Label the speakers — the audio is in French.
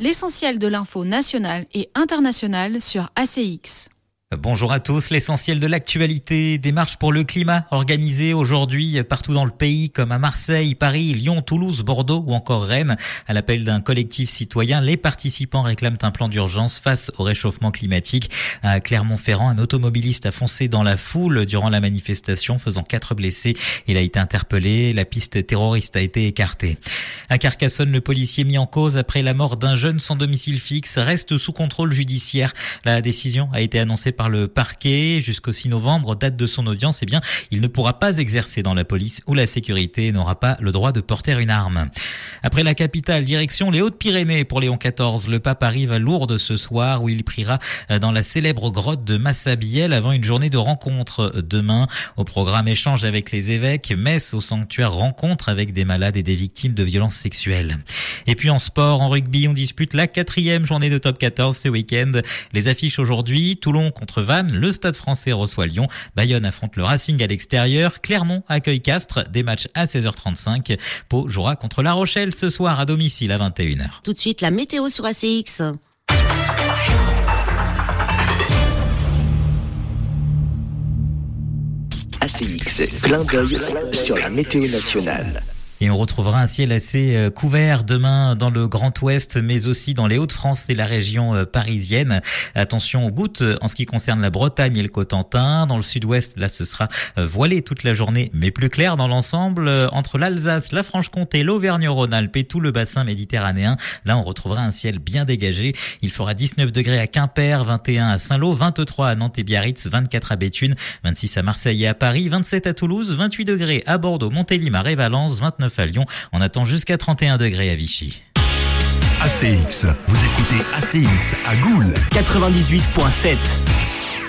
Speaker 1: L'essentiel de l'info nationale et internationale sur ACX.
Speaker 2: Bonjour à tous, l'essentiel de l'actualité, des marches pour le climat organisées aujourd'hui partout dans le pays comme à Marseille, Paris, Lyon, Toulouse, Bordeaux ou encore Rennes. À l'appel d'un collectif citoyen, les participants réclament un plan d'urgence face au réchauffement climatique. À Clermont-Ferrand, un automobiliste a foncé dans la foule durant la manifestation, faisant 4 blessés. Il a été interpellé, la piste terroriste a été écartée. À Carcassonne, le policier mis en cause après la mort d'un jeune sans domicile fixe reste sous contrôle judiciaire. La décision a été annoncée par le parquet jusqu'au 6 novembre, date de son audience. Il ne pourra pas exercer dans la police ou la sécurité et n'aura pas le droit de porter une arme. Après la capitale, direction les Hautes-Pyrénées pour Léon XIV. Le pape arrive à Lourdes ce soir où il priera dans la célèbre grotte de Massabielle avant une journée de rencontres demain. Au programme échange avec les évêques, messe au sanctuaire, rencontre avec des malades et des victimes de violences sexuelles. Et puis en sport, en rugby, on dispute la 4e journée de top 14 ce week-end. Les affiches aujourd'hui, Toulon contre Vannes, le Stade Français reçoit Lyon, Bayonne affronte le Racing à l'extérieur, Clermont accueille Castres, des matchs à 16h35. Pau jouera contre La Rochelle ce soir à domicile à 21h.
Speaker 3: Tout de suite, la météo sur ACX.
Speaker 4: ACX, clin d'œil sur la météo nationale.
Speaker 2: Et on retrouvera un ciel assez couvert demain dans le Grand Ouest, mais aussi dans les Hauts-de-France et la région parisienne. Attention aux gouttes en ce qui concerne la Bretagne et le Cotentin. Dans le sud-ouest, là, ce sera voilé toute la journée, mais plus clair dans l'ensemble. Entre l'Alsace, la Franche-Comté, l'Auvergne-Rhône-Alpes et tout le bassin méditerranéen, là, on retrouvera un ciel bien dégagé. Il fera 19 degrés à Quimper, 21 à Saint-Lô, 23 à Nantes et Biarritz, 24 à Béthune, 26 à Marseille et à Paris, 27 à Toulouse, 28 degrés à Bordeaux, Montélimar et Valence, 29 à Lyon. On attend jusqu'à 31 degrés à Vichy.
Speaker 5: ACX, vous écoutez ACX à Goul
Speaker 4: 98.7.